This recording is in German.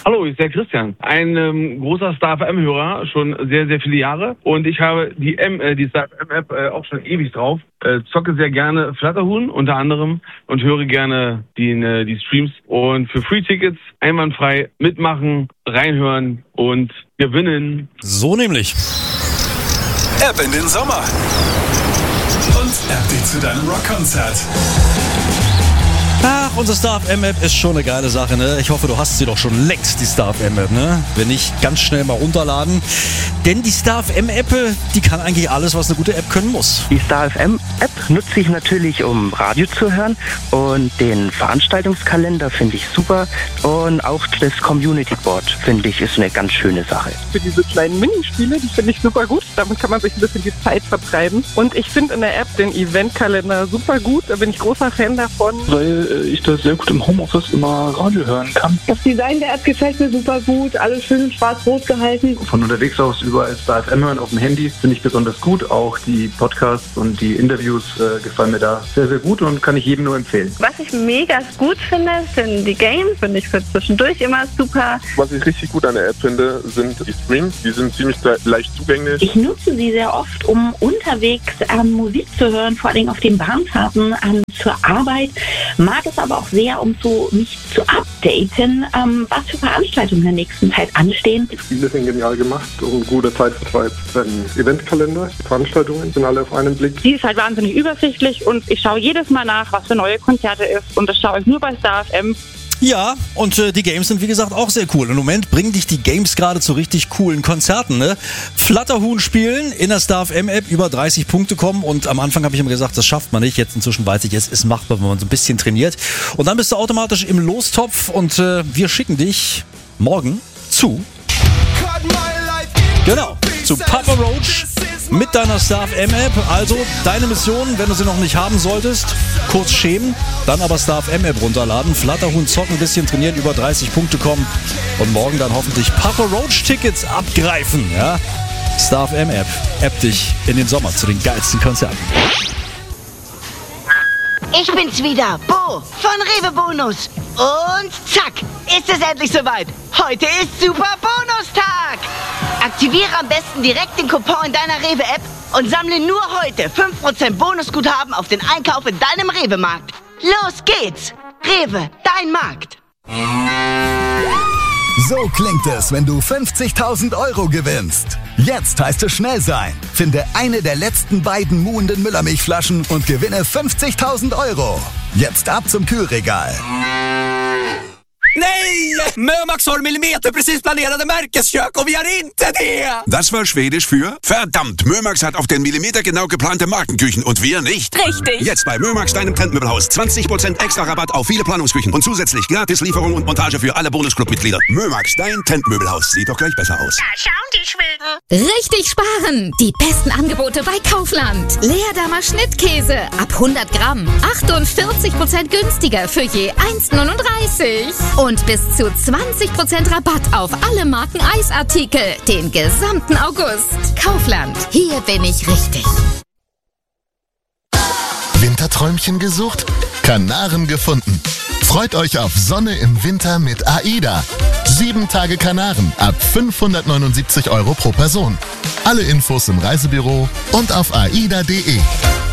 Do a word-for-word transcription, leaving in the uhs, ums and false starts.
Hallo, ich bin der Christian. Ein ähm, großer Star F M-Hörer, schon sehr, sehr viele Jahre. Und ich habe die, M, äh, die Star F M-App äh, auch schon ewig drauf. Äh, zocke sehr gerne Flatterhuhn unter anderem und höre gerne die, äh, die Streams. Und für Free-Tickets einwandfrei mitmachen, reinhören und gewinnen. So nämlich. App in den Sommer. Und App dich zu deinem Rockkonzert. Ach, unsere Star F M-App ist schon eine geile Sache, ne? Ich hoffe, du hast sie doch schon längst, die Star F M-App, ne? Wenn nicht, ganz schnell mal runterladen. Denn die Star F M-App, die kann eigentlich alles, was eine gute App können muss. Die Star F M-App nutze ich natürlich, um Radio zu hören. Und den Veranstaltungskalender finde ich super. Und auch das Community Board, finde ich, ist eine ganz schöne Sache. Für diese kleinen Minispiele, die finde ich super gut. Damit kann man sich ein bisschen die Zeit vertreiben. Und ich finde in der App den Eventkalender super gut. Da bin ich großer Fan davon. Weil ich das sehr gut im Homeoffice immer Radio hören kann. Das Design der App gefällt mir super gut, alles schön in schwarz-rot gehalten. Von unterwegs aus überall Star F M hören auf dem Handy finde ich besonders gut. Auch die Podcasts und die Interviews äh, gefallen mir da sehr, sehr gut und kann ich jedem nur empfehlen. Was ich mega gut finde, sind die Games, finde ich für zwischendurch immer super. Was ich richtig gut an der App finde, sind die Streams. Die sind ziemlich leicht zugänglich. Ich nutze sie sehr oft, um unterwegs ähm, Musik zu hören, vor allem auf den Bahnfahrten ähm, zur Arbeit. Mag es aber auch sehr, um so mich zu updaten, ähm, was für Veranstaltungen in der nächsten Zeit anstehen. Die Spiele sind genial gemacht und guter Zeitvertreib. Ein Eventkalender, Veranstaltungen sind alle auf einen Blick. Die ist halt wahnsinnig übersichtlich und ich schaue jedes Mal nach, was für neue Konzerte ist. Und das schaue ich nur bei Star F M. Ja, und äh, die Games sind wie gesagt auch sehr cool. Im Moment bringen dich die Games gerade zu richtig coolen Konzerten, ne? Flatterhuhn spielen, in der Star F M-App über dreißig Punkte kommen und am Anfang habe ich immer gesagt, das schafft man nicht. Jetzt inzwischen weiß ich, es ist machbar, wenn man so ein bisschen trainiert. Und dann bist du automatisch im Lostopf und äh, wir schicken dich morgen zu... Genau, zu Papa Roach mit deiner Star F M-App. Also deine Mission, wenn du sie noch nicht haben solltest, kurz schämen, dann aber Star F M-App runterladen, Flatterhuhn zocken, ein bisschen trainieren, über dreißig Punkte kommen und morgen dann hoffentlich Papa Roach-Tickets abgreifen. Ja? Star F M-App, App dich in den Sommer zu den geilsten Konzerten. Ich bin's wieder, Bo von Rewe Bonus. Und zack, ist es endlich soweit. Heute ist Super Bonustag. Aktiviere am besten direkt den Coupon in deiner Rewe-App und sammle nur heute fünf Prozent Bonusguthaben auf den Einkauf in deinem Rewe-Markt. Los geht's. Rewe, dein Markt. So klingt es, wenn du fünfzigtausend Euro gewinnst. Jetzt heißt es schnell sein. Finde eine der letzten beiden muhenden Müllermilchflaschen und gewinne fünfzigtausend Euro. Jetzt ab zum Kühlregal. Nej! Mömax har millimeterprecis-planerade märkeskök och vi har inte det! Das war Schwedisch für verdammt, Mömax hat auf den Millimeter genau geplante Markenküchen und wir nicht. Richtig! Jetzt bei Mömax, deinem Trendmöbelhaus, zwanzig Prozent extra Rabatt auf viele Planungsküchen und zusätzlich Gratis-Lieferung und Montage für alle Bonusclub-Mitglieder. Mömax, dein Trendmöbelhaus. Sieht doch gleich besser aus. Da schauen die Schweden. Richtig sparen! Die besten Angebote bei Kaufland. Leerdammer Schnittkäse ab hundert Gramm. achtundvierzig Prozent günstiger für je eins Komma neununddreißig. Und bis zu zwanzig Prozent Rabatt auf alle Marken Eisartikel den gesamten August. Kaufland, hier bin ich richtig. Winterträumchen gesucht? Kanaren gefunden. Freut euch auf Sonne im Winter mit AIDA. Sieben Tage Kanaren ab fünfhundertneunundsiebzig Euro pro Person. Alle Infos im Reisebüro und auf aida punkt de.